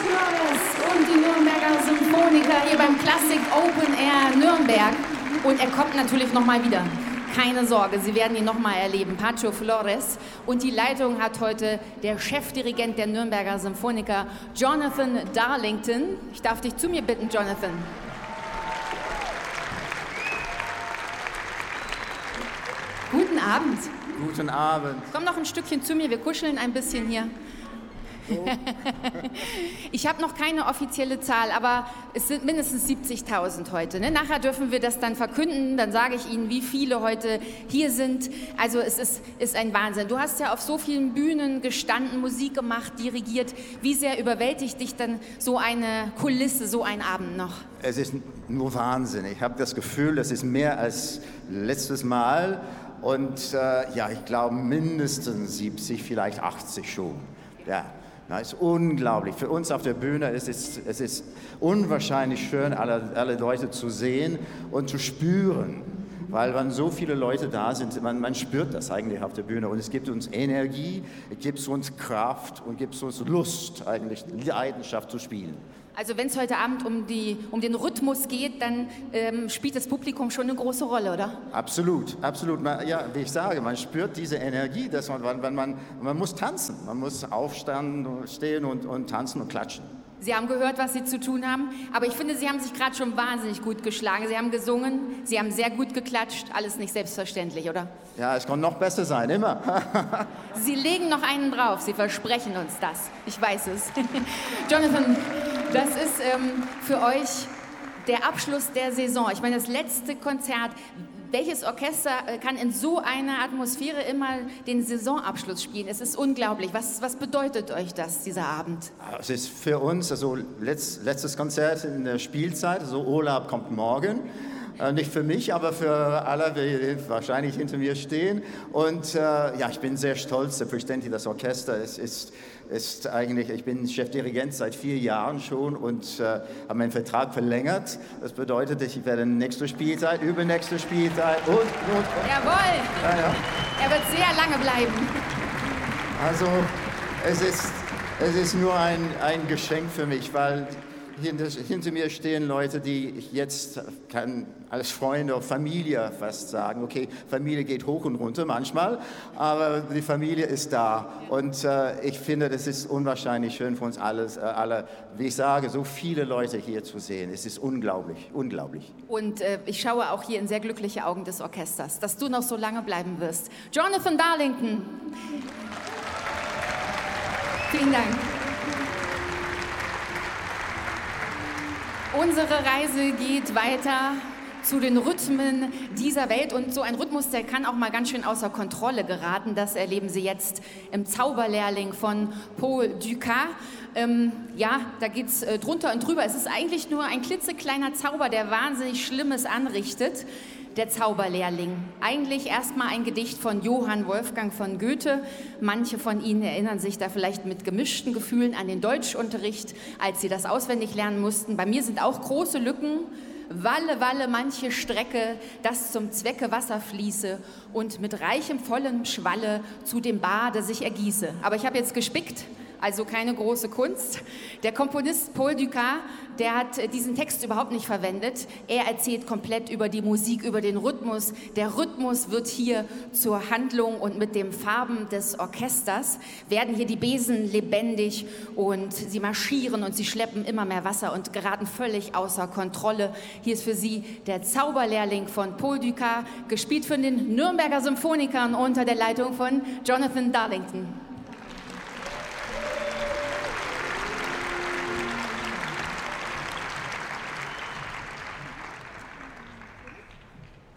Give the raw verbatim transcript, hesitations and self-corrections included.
Flores und die Nürnberger Symphoniker hier beim Classic Open Air Nürnberg. Und er kommt natürlich nochmal wieder. Keine Sorge, Sie werden ihn nochmal erleben, Pacho Flores. Und die Leitung hat heute der Chefdirigent der Nürnberger Symphoniker, Jonathan Darlington. Ich darf dich zu mir bitten, Jonathan. Guten Abend. Guten Abend. Komm noch ein Stückchen zu mir, wir kuscheln ein bisschen hier. So. Ich habe noch keine offizielle Zahl, aber es sind mindestens siebzigtausend heute. Ne? Nachher dürfen wir das dann verkünden, dann sage ich Ihnen, wie viele heute hier sind. Also es ist, ist ein Wahnsinn. Du hast ja auf so vielen Bühnen gestanden, Musik gemacht, dirigiert. Wie sehr überwältigt dich dann so eine Kulisse, so ein Abend noch? Es ist nur Wahnsinn. Ich habe das Gefühl, das ist mehr als letztes Mal. Und äh, ja, ich glaube mindestens siebzig, vielleicht achtzig schon. Ja. Das ist unglaublich. Für uns auf der Bühne ist es, es ist unwahrscheinlich schön, alle, alle Leute zu sehen und zu spüren. Weil wenn so viele Leute da sind, man, man spürt das eigentlich auf der Bühne. Und es gibt uns Energie, es gibt uns Kraft und gibt uns Lust, eigentlich Leidenschaft zu spielen. Also wenn es heute Abend um, die, um den Rhythmus geht, dann ähm, spielt das Publikum schon eine große Rolle, oder? Absolut, absolut. Man, ja, wie ich sage, man spürt diese Energie, dass man, man, man, man muss tanzen. Man muss aufstehen, stehen und, und tanzen und klatschen. Sie haben gehört, was Sie zu tun haben, aber ich finde, Sie haben sich gerade schon wahnsinnig gut geschlagen. Sie haben gesungen, Sie haben sehr gut geklatscht, alles nicht selbstverständlich, oder? Ja, es kann noch besser sein, immer. Sie legen noch einen drauf, Sie versprechen uns das. Ich weiß es. Jonathan, das ist ähm, für euch der Abschluss der Saison. Ich meine, das letzte Konzert. Welches Orchester kann in so einer Atmosphäre immer den Saisonabschluss spielen? Es ist unglaublich. Was, was bedeutet euch das, dieser Abend? Es ist für uns also letzt, letztes Konzert in der Spielzeit. Also Urlaub kommt morgen. Äh, nicht für mich, aber für alle, die wahrscheinlich hinter mir stehen. Und äh, ja, ich bin sehr stolz, selbstverständlich, das Orchester ist, ist, ist eigentlich, ich bin Chefdirigent seit vier Jahren schon und äh, habe meinen Vertrag verlängert. Das bedeutet, ich werde nächste Spielzeit, übernächste Spielzeit und, und, und. Jawohl! Ja, ja. Er wird sehr lange bleiben. Also, es ist, es ist nur ein, ein Geschenk für mich, weil Hinter, hinter mir stehen Leute, die ich jetzt kann als Freunde oder Familie fast sagen. Okay, Familie geht hoch und runter manchmal, aber die Familie ist da. Und äh, ich finde, das ist unwahrscheinlich schön für uns alles, äh, alle, wie ich sage, so viele Leute hier zu sehen. Es ist unglaublich, unglaublich. Und äh, ich schaue auch hier in sehr glückliche Augen des Orchesters, dass du noch so lange bleiben wirst. Jonathan Darlington. Vielen Dank. Unsere Reise geht weiter zu den Rhythmen dieser Welt und so ein Rhythmus, der kann auch mal ganz schön außer Kontrolle geraten. Das erleben Sie jetzt im Zauberlehrling von Paul Dukas. Ähm, ja, da geht's äh, drunter und drüber. Es ist eigentlich nur ein klitzekleiner Zauber, der wahnsinnig Schlimmes anrichtet. Der Zauberlehrling. Eigentlich erstmal ein Gedicht von Johann Wolfgang von Goethe. Manche von Ihnen erinnern sich da vielleicht mit gemischten Gefühlen an den Deutschunterricht, als sie das auswendig lernen mussten. Bei mir sind auch große Lücken. Walle, walle manche Strecke, dass zum Zwecke Wasser fließe und mit reichem, vollem Schwalle zu dem Bade sich ergieße. Aber ich habe jetzt gespickt. Also keine große Kunst. Der Komponist Paul Dukas, der hat diesen Text überhaupt nicht verwendet. Er erzählt komplett über die Musik, über den Rhythmus. Der Rhythmus wird hier zur Handlung und mit den Farben des Orchesters werden hier die Besen lebendig und sie marschieren und sie schleppen immer mehr Wasser und geraten völlig außer Kontrolle. Hier ist für Sie der Zauberlehrling von Paul Dukas, gespielt von den Nürnberger Symphonikern unter der Leitung von Jonathan Darlington.